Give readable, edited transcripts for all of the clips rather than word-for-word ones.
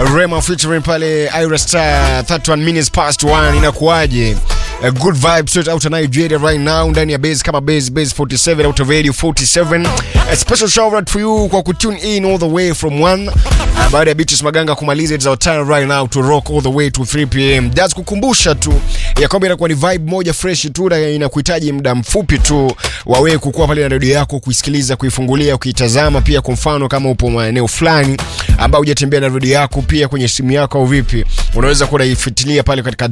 Rema featuring pale Ira Star 31 minutes past 1 inakuaje? A good vibe straight out of Nigeria right now ndani ya base kama base 47 out of radio 47. A special shout out for you kwa kutune in all the way from 1 baada ya Beatrice Maganga kumaliza it's our time right now to rock all the way to 3 pm. Just kukumbusha tu ya kwamba inakuwa ni vibe moja fresh tu na inakuhitaji muda mfupi tu wawe kukua pale na radio yako kuisikiliza, kuifungulia, kuitazama pia. Kwa mfano kama upo maeneo fulani ambao hujatembea na radio yako pia kwenye simu yako au vipi, unaweza kuwa ifuatilia pale katika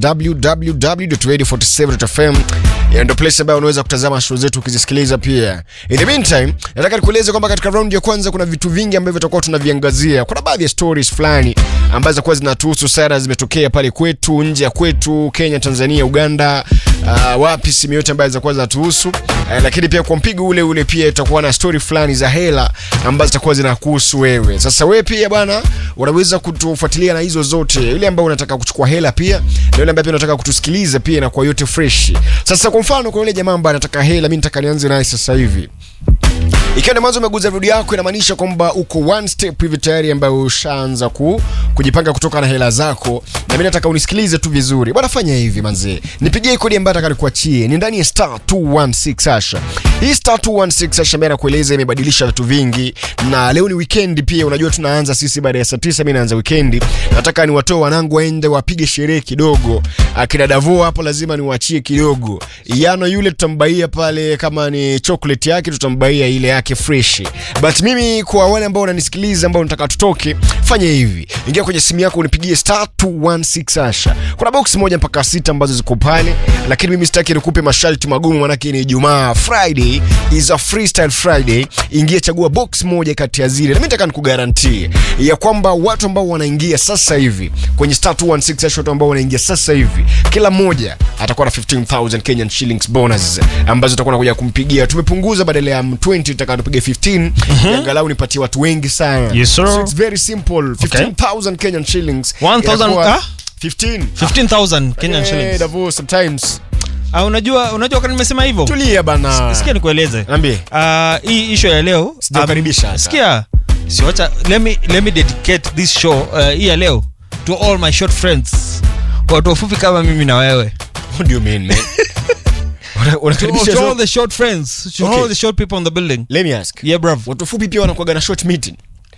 www.radio47.fm. Ndio place ambayo unaweza kutazama show zetu ukizisikiliza pia. In the meantime, nataka nikueleze kwamba katika round ya kwanza kuna vitu vingi ambavyo tutakuwa tunaviangazia. Kuna baadhi ya stories fulani ambazo kwa zinatuhusu sana zimetokea pale kwetu, nje ya kwetu, Kenya, Tanzania, Uganda, wapi simu yote ambazo zitakuwa zinatuhusu. Lakini pia kwa mpigo ule ule pia tutakuwa na story fulani za hela ambazo zitakuwa zinakuhusu wewe. Sasa wewe pia bwana unaweza kutufuatilia na hizo zote. Ile ambayo unataka kuchukua hela pia, na ile ambayo unataka kutusikiliza pia na kwa yote fresh. Sasa kwa mfano kwa yule jamaa ambaye anataka hela, mimi nataka nianze naye sasa hivi. Ikiwa ni mwanzo umeguza video yako, inamaanisha kwamba uko one step hivi tayari ambayo ushaanza kujipanga kutoka na hela zako, na mimi nataka unisikilize tu vizuri. Bwana fanya hivi manze. Nipigie kodi ambayo nataka nikuachie. Ni ndani ya star 216 hasha. Hii star 216 hasha mimi nakueleza imebadilisha vitu vingi, na leo ni weekend pia. Unajua tunaanza sisi baada ya saa 9, mimi naanza weekend. Nataka niwatoe wanangu waende wapige sherehe kidogo. Akina Davo hapo lazima niwaachie kidogo. Yano yule tutambaia pale, kama ni chocolate yake tutambaia ile yake fresh. But mimi kwa wale ambao wananisikiliza ambao nataka tutoke, fanya hivi. Ingia kwenye simu yako unipigie star 216 hasha. Kuna box moja mpaka 6 ambazo ziko pale, lakini mimi sitaki nikupe masharti magumu maana ni Ijumaa. Friday is a freestyle Friday. Ingia chagua box moja kati ya zile. Na mimi nataka nikugarantie ya kwamba watu ambao wanaingia sasa hivi kwenye star 216 hasha, watu ambao wanaingia sasa hivi, kila mmoja atakuwa na 15,000 Kenyan shillings bonus ambazo tutakuwa nakuja kumpigia. Tumepunguza badala ya 20 tutakapiga 15, angalau nipatie watu wengi sana. Yes, sir. So it's very simple. 15,000 Kenyan shillings. 1,000 15,000 Kenyan shillings. Davo sometimes. Unajua kama nimesema hivyo? Tulia bana. Sikia nikueleze. Niambie. Hii issue ya leo sijakaribisha. Sikia. Siacha let me dedicate this show hii ya leo to all my short friends. Watu wafupi kama mimi na wewe. What do you mean, man? To all the short friends, to all the short people in the building. Let me ask. Yeah, bruv. Watu fupi pia wanakuwa na short meeting.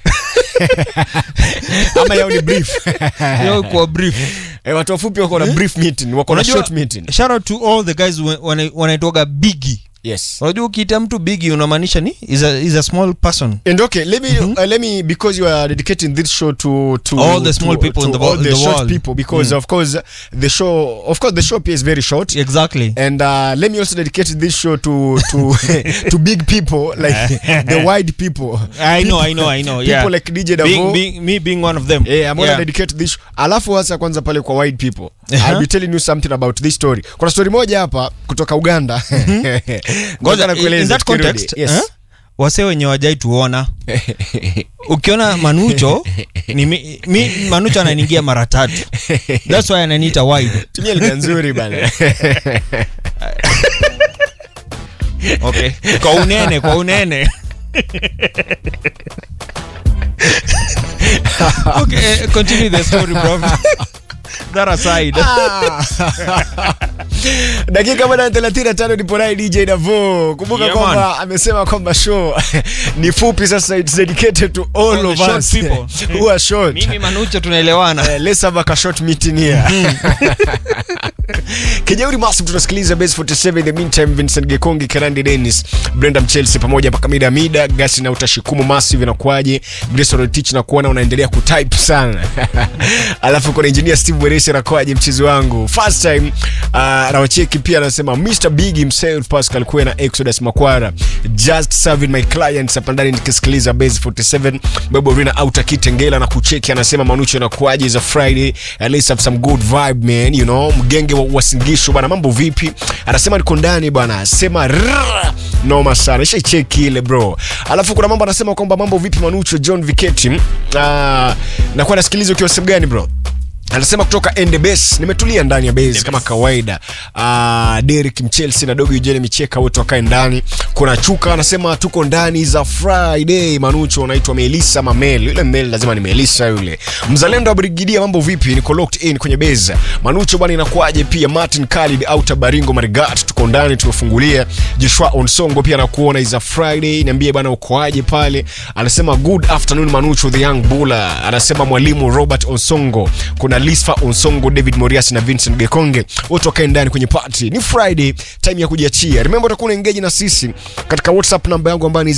Ama yao ni brief. Yao kwa brief. Watu fupi wako na brief meeting, wako na short meeting. Shout out to all the guys wanaitoga biggie. Yes. Unajua ukiita mtu biggie unamaanisha ni is a small person. And okay, let me because you are dedicating this show to all the small people in the world, the short people, because of course the show is very short. Exactly. And let me also dedicate this show to to big people like the wide people. I know. People yeah. like DJ Davo. Me being one of them. Yeah, I'm gonna dedicate this. Alafu hasa kwanza pale kwa wide people. I'll be telling you something about this story. Kuna story moja hapa kutoka Uganda. Ngoja nakueleza. In that context, yes. Wase wenye wajai tuona. Ukiona Manucho ni Manucho ananiingia mara 3. That's why ananiita wide. Tumia lugha nzuri bana. Okay. Kwa unene. Okay, continue the story, bro. That aside. Dakika bado 35 nipo naye DJ Davo. Kumbuka kwamba amesema kwamba show ni fupi, sasa it's dedicated to all of us who are short. Mimi Manucho tunaelewana. Let's have a short meeting here. Kijeuri Massive tunasikiliza Base 47. In the meantime, Vincent Gekongi, Karandi Dennis, Brenda Mchelsea pamoja mpaka mida Gasi na Utashikumu Massive na kuaje. Grace Rotich na kuona unaendelea kutype sana. Alafu kuna engineer Steve Weresi na kuaje mchezo wangu. First time rawacheki pia anasema Mr Big himself Pascal Kwena Exodus Makwara just serving my clients hapa ndani nikisikiliza Base 47. Bebo Rina Outer Kitengela na kucheki anasema Manucho na kuaje is a Friday, at least have some good vibe man, you know. Mgenge wa Wasingisho bana, mambo vipi? Anasema niko ndani bana, sema noma sana, cheki ile bro. Alafu kuna mambo anasema kwamba mambo vipi Manucho John Viketi. Na kwa nasikiliza ukiwa sehemu gani bro? Anasema kutoka Ende Base, nimetulia ndani ya base kama kawaida. Derek Mchelsea na Dogo Eugene Micheka wote wakae ndani. Kuna Chuka anasema tuko ndani za Friday. Manucho anaitwa Melissa Mamel. Yule Mel lazima ni Melissa yule. Mzalendo wa Brigidia, mambo vipi? Niko locked in kwenye base. Manucho bwana inakuaje? Pia Martin Khalid au Tabaringo Marigat tuko ndani tumefungulia. Joshua Onsongo pia anakuona is a Friday. Niambie bwana ukoaje pale? Anasema good afternoon Manucho the young buller. Anasema mwalimu Robert Onsongo. Kuna Lisfa Onsongo, David Morias na Vincent Gekonge wote wakae ndani kwenye party. Ni Friday, time ya kujiachia. Remember utakuwa engage na sisi katika WhatsApp namba yangu ambayo ni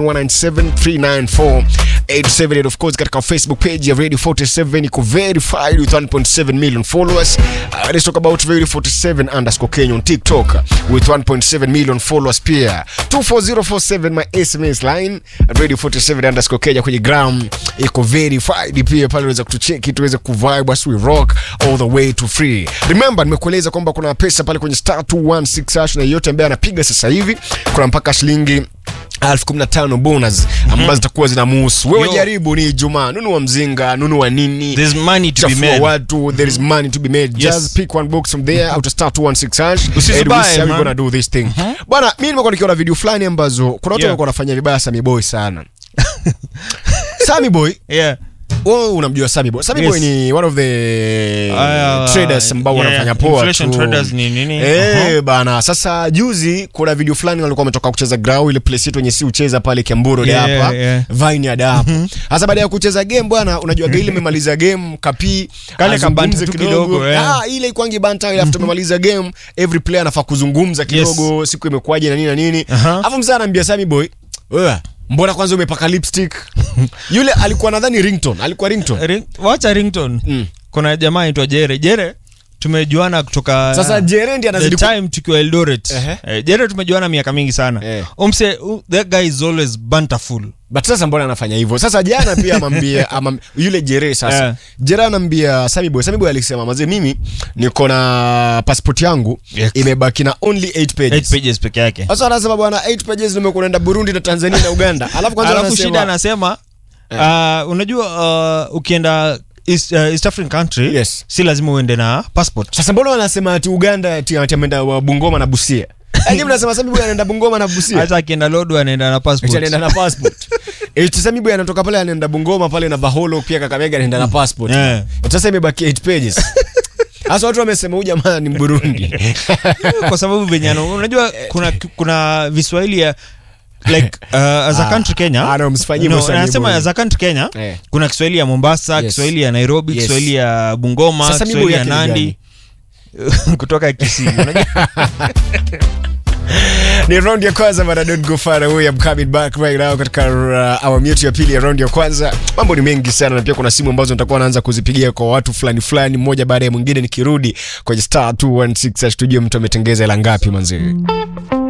0719739487 of course katika Facebook page ya Radio 47 iko verified with 1.7 million followers. Let's talk about Radio 47_Kenya on TikTok with 1.7 million followers pia. 24047 my SMS line. Radio 47_Kenya kwenye gram iko verified pia, pale unaweza kutucheki tuweze kuvibe as we rock all the way to free. Remember nimekueleza kwamba kuna pesa pale kwenye *216# na yote ambaye anapiga sasa hivi kuna mpaka shilingi 15,000 bonus ambazo zitakuwa zinamuhusu wewe. Jaribu, ni Ijumaa, nunua mzinga, nunua nini, there's money to be made. Watu, there is money to be made. Yes. Just pick one box from there out of *216#. Usisubae, we're gonna do this thing. Bwana, mimi nimekuwa nikiona video fulani ambazo kuna watu walikuwa wanafanya vibaya Sammy Boy sana. Sammy Boy, Yeah. wewe unamjua Sammy Boy? Sammy Boy ni one of the traders ambao wanafanya poa tu. Inflation traders ni nini? Bana, sasa juzi kuna video fulani walikuwa wametoka kucheza grau ile place yetu yenye si ucheza pale Kiamburo hapa. Vineyard hapo. Sasa baada ya kucheza game bwana, unajua ile imemaliza game kapi kale kabanta tu kidogo. Ile ikwangi banta ile after umemaliza game every player anafaa kuzungumza kidogo, siku imekuaje na nini na nini. Alafu mzee anambia Sammy Boy, wewe mbona kwanza umepaka lipstick? Yule alikuwa nadhani ringtone, alikuwa ringtone. Wacha ringtone. Kuna jamaa anaitwa Jere tumejuana kutoka sasa Jere ndiye anazidi time tukiwa Eldoret. Jere tumejuana miaka mingi sana. That guy is always banterful. But sasa mbona anafanya hivyo? Sasa jana pia amambia yule Jere sasa. Jere anambia Sammy Boy alisema mazee, mimi niko na passport yangu imebaki na only 8 pages. 8 pages peke yake. Sasa anasema bwana 8 pages nimekuenda Burundi na Tanzania na Uganda. Alafu shida anasema unajua ukienda East African country, si lazima uende na passport. Sasa mbona wanasema ati Uganda ati ameenda Bungoma na Busia? Yaani mnasema Sammy Boy anaenda Bungoma na Busia. Hata akienda Lodwar anaenda na passport. Anaenda na passport. Sammy Boy anatoka pale anaenda Bungoma pale na Baholo pia Kakamega anaenda na passport. Sasa imebaki 8 pages. Hasa watu wamesema huyu jamaa ni Burundi. Kwa sababu venyano unajua kuna Viswahili ya like as a country Kenya. Anasema as a country Kenya kuna Kiswahili ya Mombasa, Kiswahili ya Nairobi, Kiswahili ya Bungoma, Kiswahili ya Nandi kutoka Kisii. Unajua ni round ya kwanza, but I don't go far away. I'm coming back right now katika awamu yetu ya pili ya round ya kwanza. Mambo ni mengi sana na pia kuna simu ambazo nitakuwa naanza kuzipigia kwa watu fulani mmoja baada ya mwingine nikirudi kwenye *216# tujue mtu ametengeza hela ngapi manzi.